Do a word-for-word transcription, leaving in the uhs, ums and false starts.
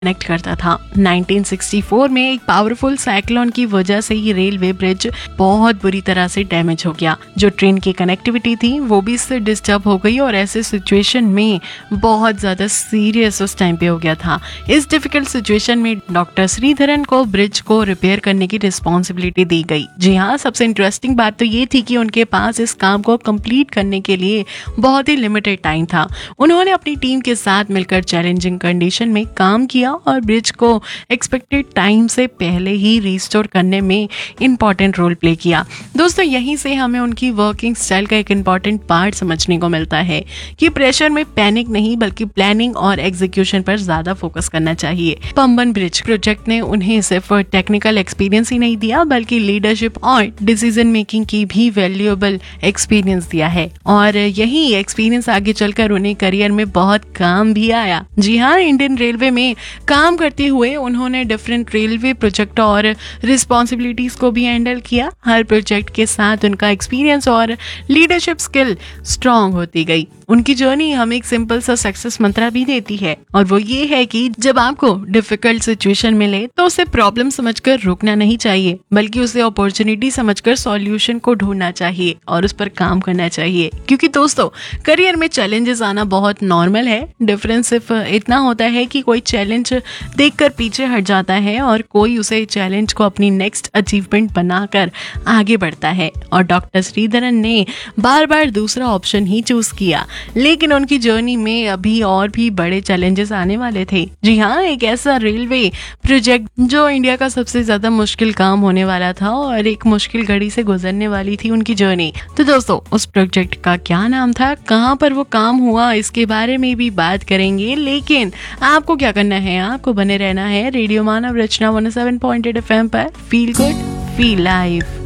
Connect करता था। Nineteen sixty four में एक पावरफुल साइक्लोन की वजह से ये रेलवे ब्रिज बहुत बुरी तरह से डैमेज हो गया। जो ट्रेन की कनेक्टिविटी थी वो भी इससे डिस्टर्ब हो गई और ऐसे सिचुएशन में बहुत ज्यादा सीरियस उस टाइम पे हो गया था। इस डिफिकल्ट सिचुएशन में डॉक्टर श्रीधरन को ब्रिज को रिपेयर करने की रिस्पॉन्सिबिलिटी दी गई। जी हाँ, सबसे इंटरेस्टिंग बात तो ये थी कि उनके पास इस काम को कंप्लीट करने के लिए बहुत ही लिमिटेड टाइम था। उन्होंने अपनी टीम के साथ मिलकर चैलेंजिंग कंडीशन में काम किया और ब्रिज को एक्सपेक्टेड टाइम से पहले ही रिस्टोर करने में इंपॉर्टेंट रोल प्ले किया। दोस्तों, यहीं से हमें उनकी वर्किंग स्टाइल का एक इंपॉर्टेंट पार्ट समझने को मिलता है कि प्रेशर में पैनिक नहीं बल्कि प्लानिंग और एग्जीक्यूशन पर ज्यादा फोकस करना चाहिए। पंबन ब्रिज प्रोजेक्ट ने उन्हें सिर्फ टेक्निकल एक्सपीरियंस ही नहीं दिया बल्कि लीडरशिप और डिसीजन मेकिंग की भी वैल्यूएबल एक्सपीरियंस दिया है और यही एक्सपीरियंस आगे चलकर उन्हें करियर में बहुत काम भी आया। जी हाँ, इंडियन रेलवे में काम करते हुए उन्होंने डिफरेंट रेलवे प्रोजेक्ट और रिस्पॉन्सिबिलिटीज को भी हैंडल किया। हर प्रोजेक्ट के साथ उनका एक्सपीरियंस और लीडरशिप स्किल स्ट्रांग होती गई। उनकी जर्नी हमें एक सिंपल सा सक्सेस मंत्र भी देती है और वो ये है कि जब आपको डिफिकल्ट सिचुएशन मिले तो उसे प्रॉब्लम समझकर रुकना नहीं चाहिए बल्कि उसे अपॉर्चुनिटी समझकर सॉल्यूशन को ढूंढना चाहिए और उस पर काम करना चाहिए। क्योंकि दोस्तों, करियर में चैलेंजेस आना बहुत नॉर्मल है। डिफरेंस सिर्फ इतना होता है कि कोई चैलेंज देखकर पीछे हट जाता है और कोई उसे चैलेंज को अपनी नेक्स्ट अचीवमेंट बनाकर आगे बढ़ता है। और डॉक्टर श्रीधरन ने बार बार दूसरा ऑप्शन ही चूज किया, लेकिन उनकी जर्नी में अभी और भी बड़े चैलेंजेस आने वाले थे। जी हाँ, एक ऐसा रेलवे प्रोजेक्ट जो इंडिया का सबसे ज्यादा मुश्किल काम होने वाला था और एक मुश्किल घड़ी से गुजरने वाली थी उनकी जर्नी। तो दोस्तों, उस प्रोजेक्ट का क्या नाम था, कहाँ पर वो काम हुआ, इसके बारे में भी बात करेंगे। लेकिन आपको क्या करना है, आपको बने रहना है रेडियो मानव रचना one O seven point eight F M पर। Feel good, feel live.